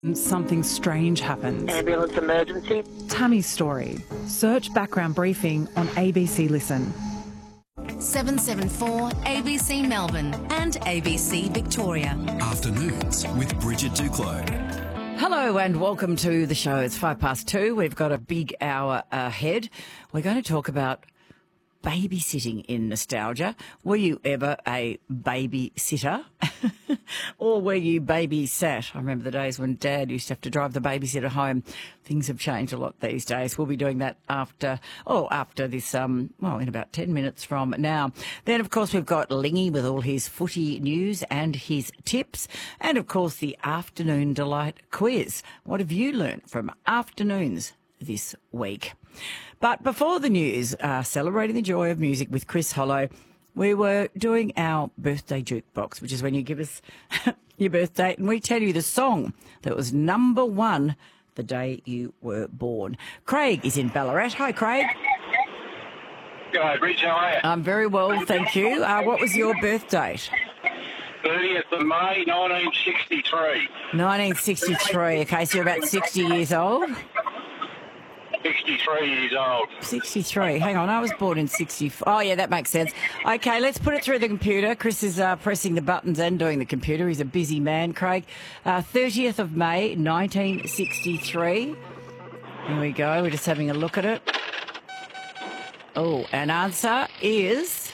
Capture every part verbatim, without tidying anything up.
Something strange happens. Ambulance emergency. Tammy's story. Search background briefing on A B C Listen. seven seven four A B C Melbourne and A B C Victoria. Afternoons with Bridget Duclos. Hello and welcome to the show. It's five past two. We've got a big hour ahead. We're going to talk about babysitting in nostalgia. Were you ever a babysitter? Or were you babysat? I remember the days when Dad used to have to drive the babysitter home. Things have changed a lot these days. We'll be doing that after, oh, after this, um, well, in about ten minutes from now. Then, of course, we've got Lingy with all his footy news and his tips. And, of course, the Afternoon Delight quiz. What have you learnt from afternoons this week? But before the news, uh, celebrating the joy of music with Chris Hollow, we were doing our birthday jukebox, which is when you give us your birth date and we tell you the song that was number one the day you were born. Craig is in Ballarat. Hi, Craig. G'day, Bridge. How are you? I'm very well, thank you. Uh, what was your birth date? thirtieth of May, nineteen sixty-three. nineteen sixty-three. Okay, so you're about sixty years old? sixty-three years old. sixty-three. Hang on, I was born in sixty-four. Oh, yeah, that makes sense. Okay, let's put it through the computer. Chris is uh, pressing the buttons and doing the computer. He's a busy man, Craig. Uh, thirtieth of May, nineteen sixty-three. Here we go. We're just having a look at it. Oh, an answer is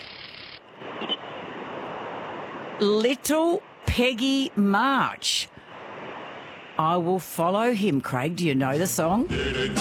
Little Peggy March. I will follow him, Craig. Do you know the song?